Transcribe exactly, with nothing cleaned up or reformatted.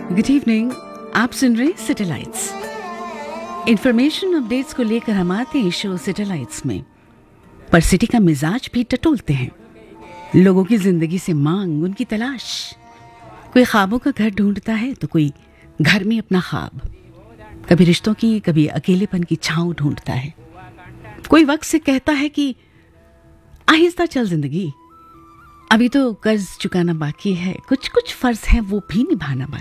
Good evening. आप सुन रहे हैं सैटेलाइट्स। इंफॉर्मेशन अपडेट्स को लेकर हम आते हैं शो सैटेलाइट्स में, पर सिटी का मिजाज भी टटोलते हैं। लोगों की जिंदगी से मांग, उनकी तलाश। कोई ख्वाबों का घर ढूंढता है तो कोई घर में अपना ख्वाब। कभी रिश्तों की, कभी अकेलेपन की छांव ढूंढता है। कोई वक्त से कहता है कि आहिस्ता चल जिंदगी, अभी तो कर्ज चुकाना बाकी है, कुछ कुछ फर्ज है वो भी निभाना बाकी।